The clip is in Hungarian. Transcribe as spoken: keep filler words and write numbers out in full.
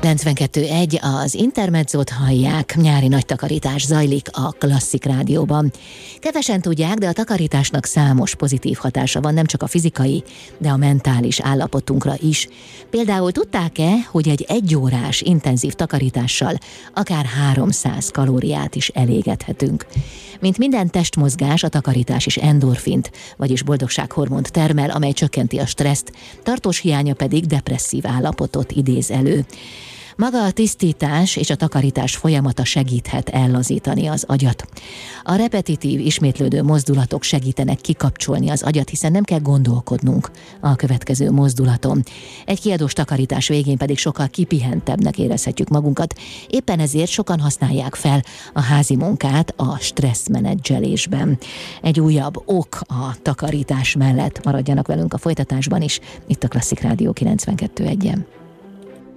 kilencvenkettő egy az Intermezzót hallják, nyári nagy takarítás zajlik a Klasszik Rádióban. Kevesen tudják, de a takarításnak számos pozitív hatása van, nem csak a fizikai, de a mentális állapotunkra is. Például tudták-e, hogy egy egyórás intenzív takarítással akár háromszáz kalóriát is elégethetünk? Mint minden testmozgás, a takarítás is endorfint, vagyis boldogsághormont termel, amely csökkenti a stresszt, tartós hiánya pedig depresszív állapotot idéz elő. Maga a tisztítás és a takarítás folyamata segíthet ellazítani az agyat. A repetitív, ismétlődő mozdulatok segítenek kikapcsolni az agyat, hiszen nem kell gondolkodnunk a következő mozdulaton. Egy kiadós takarítás végén pedig sokkal kipihentebbnek érezhetjük magunkat. Éppen ezért sokan használják fel a házi munkát a stresszmenedzselésben. Egy újabb ok a takarítás mellett. Maradjanak velünk a folytatásban is, itt a Klasszik Rádió kilencvenkettő egyen.